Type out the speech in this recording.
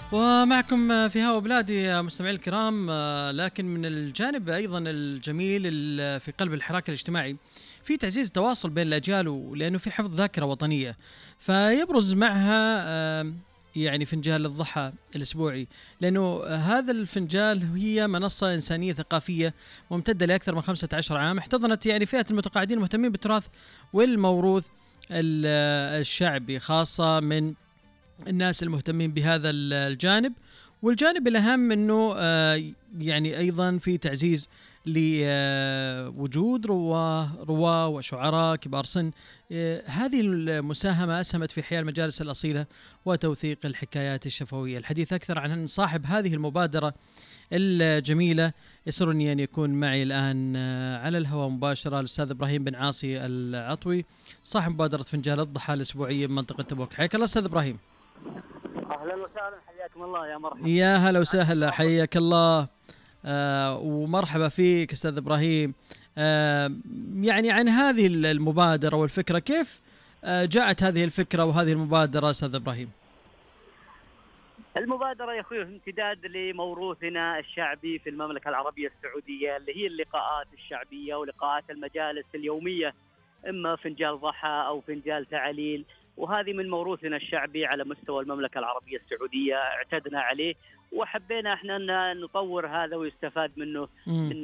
ومعكم في هوا بلادي مستمعي الكرام، لكن من الجانب أيضا الجميل في قلب الحراك الاجتماعي في تعزيز التواصل بين الأجيال، لأنه في حفظ ذاكرة وطنية، فيبرز معها يعني فنجان الضحى الأسبوعي، لأنه هذا الفنجان هي منصة إنسانية ثقافية ممتدة لأكثر من 15 عام، احتضنت يعني فئة المتقاعدين المهتمين بالتراث والموروث الشعبي، خاصة من الناس المهتمين بهذا الجانب. والجانب الأهم أنه يعني أيضا في تعزيز لوجود رواه وشعراء كبار سن. هذه المساهمة أسهمت في إحياء المجالس الأصيلة وتوثيق الحكايات الشفوية. الحديث أكثر عن صاحب هذه المبادرة الجميلة يسرني أن يكون معي الآن على الهواء مباشرة الأستاذ إبراهيم بن عاصي العطوي، صاحب مبادرة فنجان الضحى الأسبوعية بمنطقة تبوك. حياك الله أستاذ إبراهيم. أهلا وسهلا، حياكم الله، يا مرحبا. يا هلا وسهلا، حياك الله. ومرحبا فيك أستاذ إبراهيم. يعني عن هذه المبادرة والفكرة، كيف جاءت هذه الفكرة وهذه المبادرة أستاذ إبراهيم؟ المبادرة يا أخوي امتداد لموروثنا الشعبي في المملكة العربية السعودية، اللي هي اللقاءات الشعبية ولقاءات المجالس اليومية، إما فنجان ضحى أو فنجان تعاليل، وهذه من موروثنا الشعبي على مستوى المملكة العربية السعودية، اعتدنا عليه وحبينا احنا أن نطور هذا ويستفاد منه من